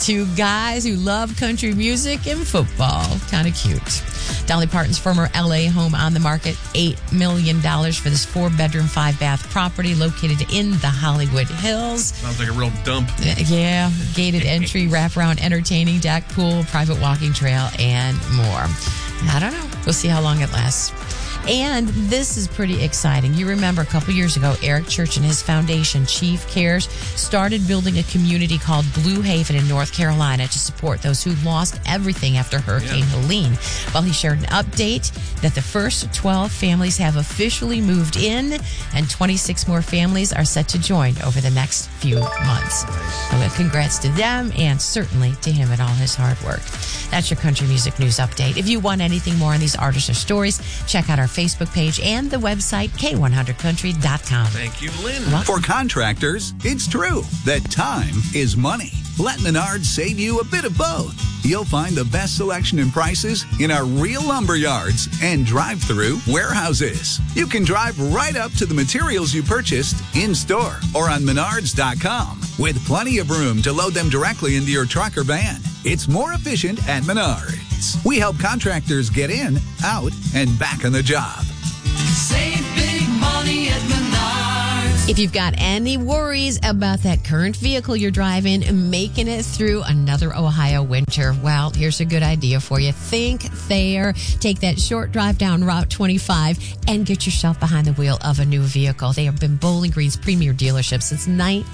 Two guys who love country music and football. Kind of cute. Dolly Parton's former L.A. home on the market, $8 million for this 4-bedroom, 5-bath property located in the Hollywood Hills. Sounds like a real dump. Yeah, gated entry, wraparound entertaining deck, pool, private walking trail, and more. I don't know. We'll see how long it lasts. And this is pretty exciting. You remember a couple years ago, Eric Church and his foundation, Chief Cares, started building a community called Blue Haven in North Carolina to support those who lost everything after Hurricane Helene. Well, he shared an update that the first 12 families have officially moved in, and 26 more families are set to join over the next few months. So congrats to them, and certainly to him and all his hard work. That's your country music news update. If you want anything more on these artists or stories, check out our Facebook page and the website, K100country.com. Thank you, Lynn. For contractors, it's true that time is money. Let Menards save you a bit of both. You'll find the best selection and prices in our real lumber yards and drive-through warehouses. You can drive right up to the materials you purchased in-store or on Menards.com with plenty of room to load them directly into your truck or van. It's more efficient at Menards. We help contractors get in, out, and back on the job. Save big money at Menards. If you've got any worries about that current vehicle you're driving making it through another Ohio winter, well, here's a good idea for you. Think Thayer. Take that short drive down Route 25 and get yourself behind the wheel of a new vehicle. They have been Bowling Green's premier dealership since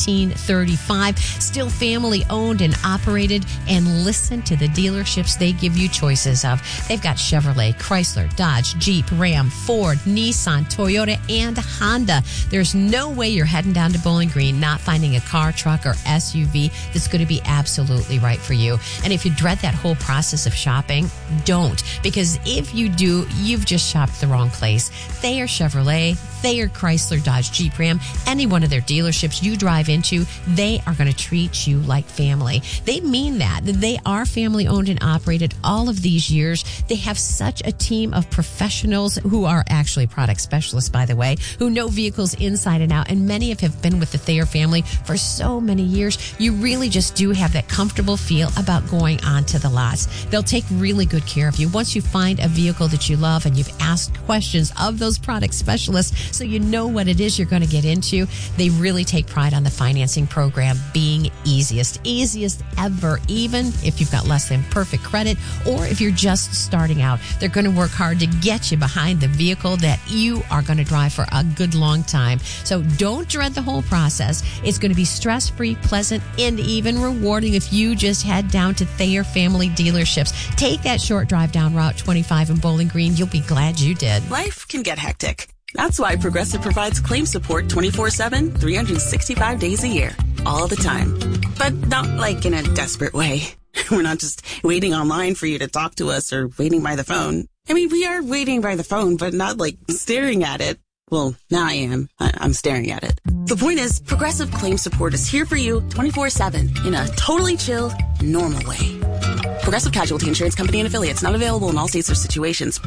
1935, still family owned and operated, and listen to the dealerships they give you choices of. They've got Chevrolet, Chrysler, Dodge, Jeep, Ram, Ford, Nissan, Toyota, and Honda. There's no way you're heading down to Bowling Green not finding a car, truck, or SUV that's going to be absolutely right for you. And if you dread that whole process of shopping, don't. Because if you do, you've just shopped the wrong place. Thayer Chevrolet, Thayer Chrysler, Dodge, Jeep, Ram, any one of their dealerships you drive into, they are going to treat you like family. They mean that. They are family owned and operated all of these years. They have such a team of professionals who are actually product specialists, by the way, who know vehicles inside and out. And many have been with the Thayer family for so many years. You really just do have that comfortable feel about going onto the lots. They'll take really good care of you. Once you find a vehicle that you love and you've asked questions of those product specialists so you know what it is you're going to get into, they really take pride on the financing program being easiest ever, even if you've got less than perfect credit or if you're just starting out. They're going to work hard to get you behind the vehicle that you are going to drive for a good long time. So don't dread the whole process. It's going to be stress-free, pleasant, and even rewarding if you just head down to Thayer Family Dealerships. Take that short drive down Route 25 in Bowling Green. You'll be glad you did. Life can get hectic. That's why Progressive provides claim support 24/7, 365 days a year, all the time. But not like in a desperate way. We're not just waiting online for you to talk to us or waiting by the phone. I mean, we are waiting by the phone, but not like staring at it. Well, now I am. I'm staring at it. The point is, Progressive Claim Support is here for you 24/7 in a totally chill, normal way. Progressive Casualty Insurance Company and Affiliates, not available in all states or situations.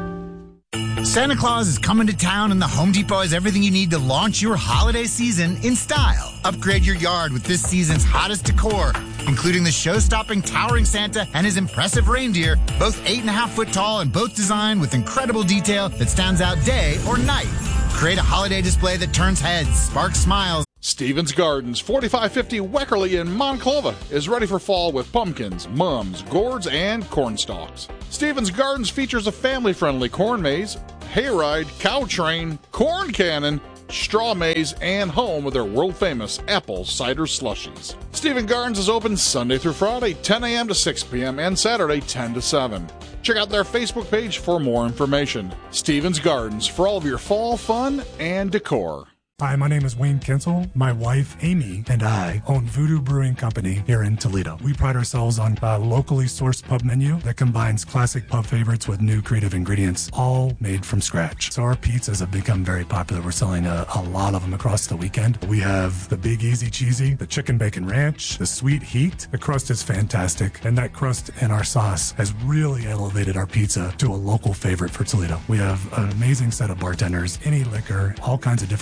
Santa Claus is coming to town, and the Home Depot has everything you need to launch your holiday season in style. Upgrade your yard with this season's hottest decor, including the show-stopping towering Santa and his impressive reindeer, both 8.5-foot tall and both designed with incredible detail that stands out day or night. Create a holiday display that turns heads, sparks smiles. Stevens Gardens, 4550 Weckerly in Monclova, is ready for fall with pumpkins, mums, gourds, and corn stalks. Stevens Gardens features a family-friendly corn maze, hayride, cow train, corn cannon, straw maze, and home with their world-famous apple cider slushies. Stevens Gardens is open Sunday through Friday, 10 a.m. to 6 p.m., and Saturday, 10 to 7. Check out their Facebook page for more information. Stevens Gardens, for all of your fall fun and decor. Hi, my name is Wayne Kinsel. My wife, Amy, and I own Voodoo Brewing Company here in Toledo. We pride ourselves on a locally sourced pub menu that combines classic pub favorites with new creative ingredients, all made from scratch. So our pizzas have become very popular. We're selling a lot of them across the weekend. We have the Big Easy Cheesy, the Chicken Bacon Ranch, the Sweet Heat. The crust is fantastic, and that crust and our sauce has really elevated our pizza to a local favorite for Toledo. We have an amazing set of bartenders, any liquor, all kinds of different wines.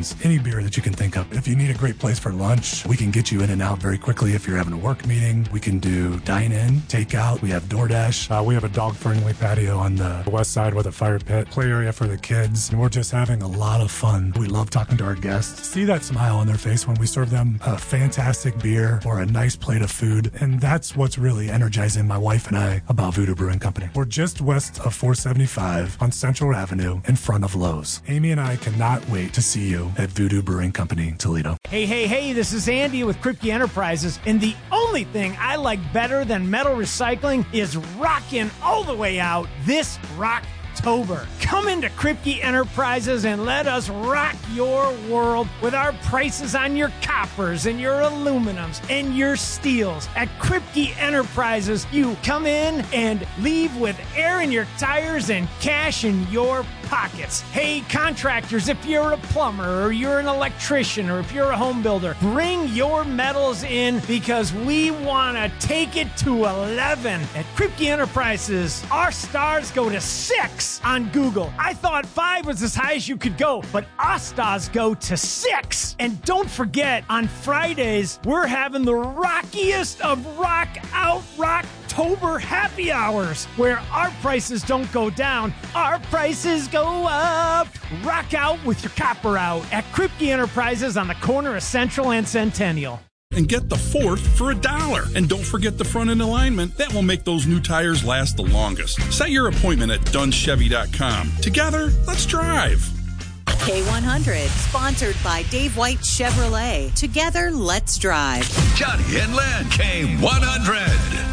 wines, any beer that you can think of. If you need a great place for lunch, we can get you in and out very quickly if you're having a work meeting. We can do dine-in, takeout. We have DoorDash. We have a dog-friendly patio on the west side with a fire pit, play area for the kids, and we're just having a lot of fun. We love talking to our guests. See that smile on their face when we serve them a fantastic beer or a nice plate of food, and that's what's really energizing my wife and I about Voodoo Brewing Company. We're just west of 475 on Central Avenue in front of Lowe's. Amy and I cannot wait to see you at Voodoo Brewing Company, Toledo. Hey, this is Andy with Kripke Enterprises, and the only thing I like better than metal recycling is rocking all the way out this Rocktober. Come into Kripke Enterprises and let us rock your world with our prices on your coppers and your aluminums and your steels. At Kripke Enterprises, you come in and leave with air in your tires and cash in your pockets. Hey, contractors, if you're a plumber or you're an electrician or if you're a home builder, bring your metals in because we want to take it to 11. At Kripke Enterprises, our stars go to 6 on Google. I thought 5 was as high as you could go, but our stars go to 6. And don't forget, on Fridays, we're having the rockiest of rock out Rocktober happy hours, where our prices don't go down, our prices go up. Rock out with your copper out at Kripke Enterprises on the corner of Central and Centennial. And get the 4th for $1. And don't forget the front end alignment. That will make those new tires last the longest. Set your appointment at DunchChevy.com. Together, let's drive. K100, sponsored by Dave White Chevrolet. Together, let's drive. Johnny and Len, K100.